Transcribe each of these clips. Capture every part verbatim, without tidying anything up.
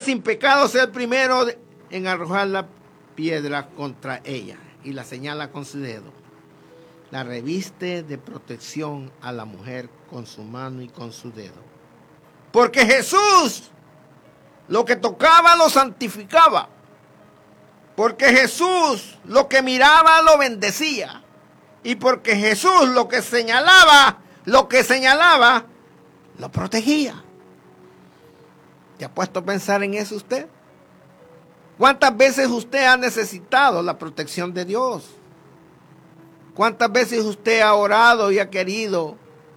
sin pecado sea el primero en arrojar la piedra contra ella. Y la señala con su dedo. La reviste de protección a la mujer con su mano y con su dedo. Porque Jesús lo que tocaba lo santificaba. Porque Jesús lo que miraba lo bendecía. Y porque Jesús lo que señalaba, lo que señalaba, lo protegía. ¿Te ha puesto a pensar en eso usted? ¿Cuántas veces usted ha necesitado la protección de Dios? ¿Cuántas veces usted ha orado y ha querido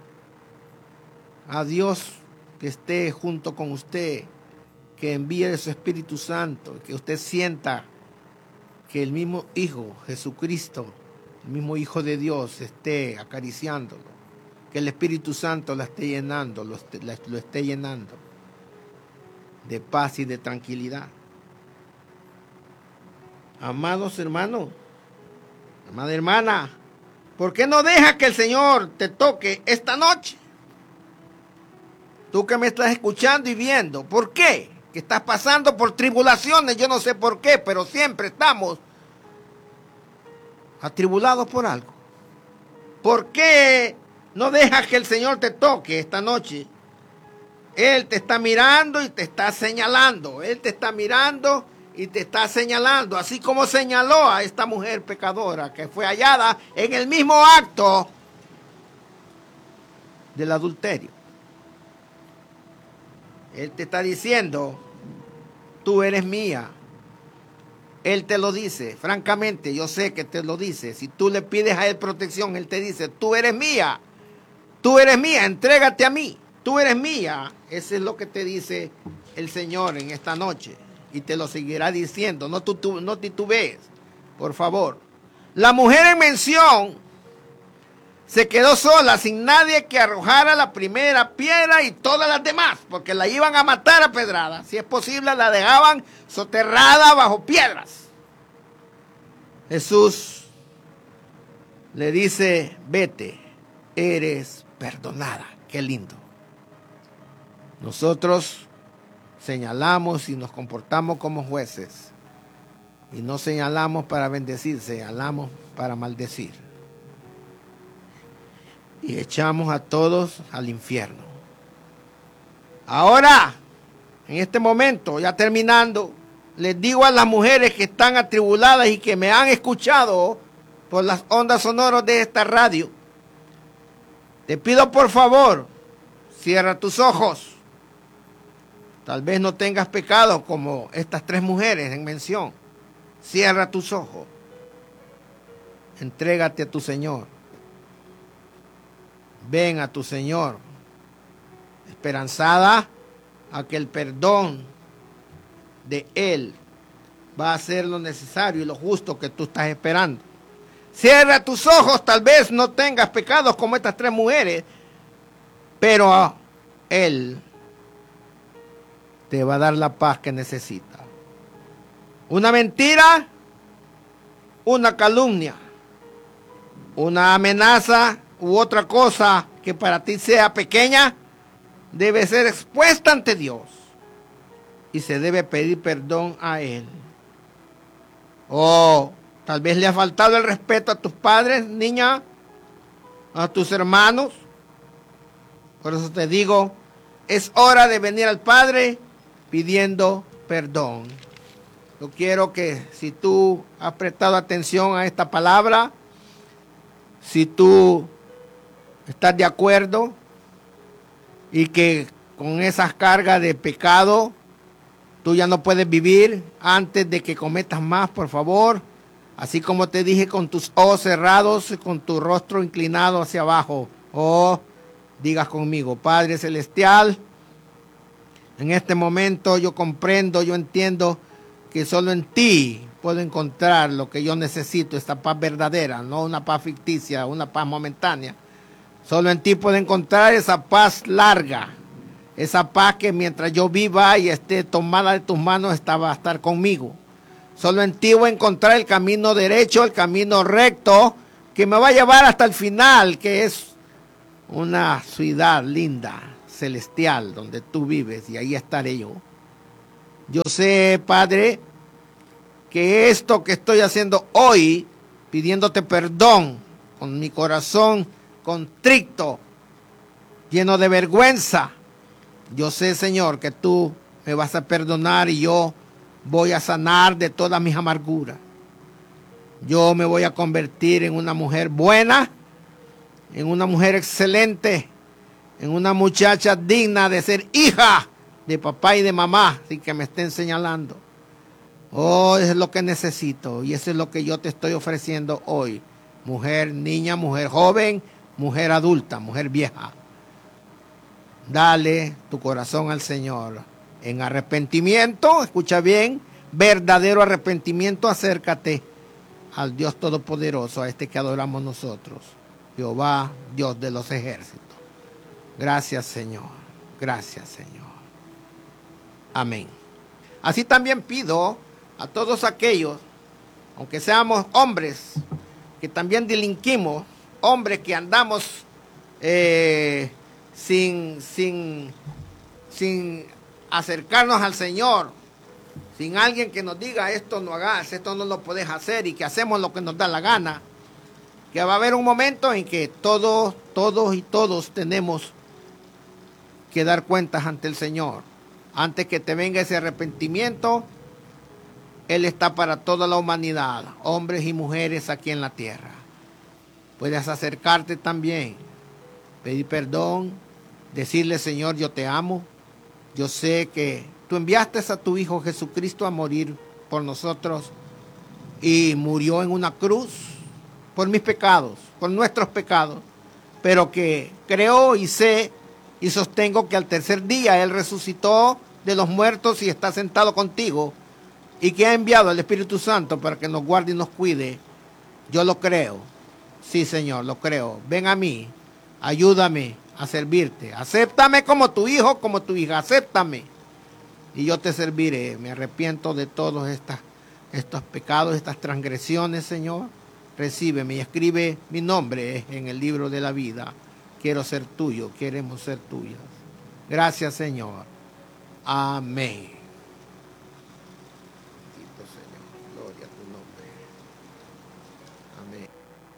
a Dios que esté junto con usted, que envíe su Espíritu Santo, que usted sienta que el mismo Hijo, Jesucristo, el mismo Hijo de Dios, esté acariciándolo, que el Espíritu Santo la esté llenando, lo esté, lo esté llenando de paz y de tranquilidad? Amados hermanos, amada hermana, ¿por qué no deja que el Señor te toque esta noche? Tú que me estás escuchando y viendo, ¿por qué? Que estás pasando por tribulaciones, yo no sé por qué, pero siempre estamos atribulados por algo. ¿Por qué no dejas que el Señor te toque esta noche? Él te está mirando y te está señalando. Él te está mirando y te está señalando, así como señaló a esta mujer pecadora que fue hallada en el mismo acto del adulterio. Él te está diciendo, tú eres mía. Él te lo dice, francamente, yo sé que te lo dice. Si tú le pides a Él protección, Él te dice, tú eres mía. Tú eres mía, entrégate a mí. Tú eres mía. Eso es lo que te dice el Señor en esta noche. Y te lo seguirá diciendo. No, tú, tú, no titubees, por favor. La mujer en mención se quedó sola, sin nadie que arrojara la primera piedra y todas las demás, porque la iban a matar a pedradas. Si es posible, la dejaban soterrada bajo piedras. Jesús le dice, vete, eres perdonada. Qué lindo. Nosotros señalamos y nos comportamos como jueces. Y no señalamos para bendecir, señalamos para maldecir. Y echamos a todos al infierno. Ahora, en este momento, ya terminando, les digo a las mujeres que están atribuladas y que me han escuchado por las ondas sonoras de esta radio, te pido por favor, cierra tus ojos. Tal vez no tengas pecado como estas tres mujeres en mención. Cierra tus ojos. Entrégate a tu Señor. Ven a tu Señor, esperanzada a que el perdón de Él va a hacer lo necesario y lo justo que tú estás esperando. Cierra tus ojos, tal vez no tengas pecados como estas tres mujeres, pero Él te va a dar la paz que necesitas. Una mentira, una calumnia, una amenaza u otra cosa que para ti sea pequeña, debe ser expuesta ante Dios y se debe pedir perdón a Él. O tal vez le ha faltado el respeto a tus padres, niña, a tus hermanos. Por eso te digo, es hora de venir al Padre pidiendo perdón. Yo quiero que si tú has prestado atención a esta palabra, si tú estás de acuerdo y que con esas cargas de pecado tú ya no puedes vivir, antes de que cometas más, por favor, así como te dije, con tus ojos cerrados, con tu rostro inclinado hacia abajo, o digas conmigo, Padre Celestial, en este momento yo comprendo, yo entiendo que solo en ti puedo encontrar lo que yo necesito, esta paz verdadera, no una paz ficticia, una paz momentánea. Solo en ti puedo encontrar esa paz larga, esa paz que mientras yo viva y esté tomada de tus manos, esta va a estar conmigo. Solo en ti voy a encontrar el camino derecho, el camino recto, que me va a llevar hasta el final, que es una ciudad linda, celestial, donde tú vives, y ahí estaré yo. Yo sé, Padre, que esto que estoy haciendo hoy, pidiéndote perdón, con mi corazón contrito, lleno de vergüenza, yo sé, Señor, que tú me vas a perdonar y yo voy a sanar de todas mis amarguras. Yo me voy a convertir en una mujer buena, en una mujer excelente, en una muchacha digna de ser hija de papá y de mamá, sin que me estén señalando. Oh, eso es lo que necesito y eso es lo que yo te estoy ofreciendo hoy. Mujer, niña, mujer joven, mujer adulta, mujer vieja. Dale tu corazón al Señor en arrepentimiento, escucha bien, verdadero arrepentimiento, acércate al Dios Todopoderoso, a este que adoramos nosotros, Jehová, Dios de los ejércitos. Gracias, Señor. Gracias, Señor. Amén. Así también pido a todos aquellos, aunque seamos hombres, que también delinquimos, hombres que andamos eh, sin, sin, sin acercarnos al Señor, sin alguien que nos diga esto no hagas, esto no lo puedes hacer y que hacemos lo que nos da la gana, que va a haber un momento en que todos, todos y todos tenemos que dar cuentas ante el Señor. Antes que te venga ese arrepentimiento, Él está para toda la humanidad, hombres y mujeres aquí en la tierra. Puedes acercarte también, pedir perdón, decirle, Señor, yo te amo. Yo sé que tú enviaste a tu Hijo Jesucristo a morir por nosotros y murió en una cruz por mis pecados, por nuestros pecados, pero que creo y sé y sostengo que al tercer día Él resucitó de los muertos y está sentado contigo y que ha enviado al Espíritu Santo para que nos guarde y nos cuide. Yo lo creo. Sí, Señor, lo creo. Ven a mí, ayúdame a servirte. Acéptame como tu hijo, como tu hija. Acéptame y yo te serviré. Me arrepiento de todos estas, estos pecados, estas transgresiones, Señor. Recíbeme y escribe mi nombre en el libro de la vida. Quiero ser tuyo, queremos ser tuyos. Gracias, Señor. Amén.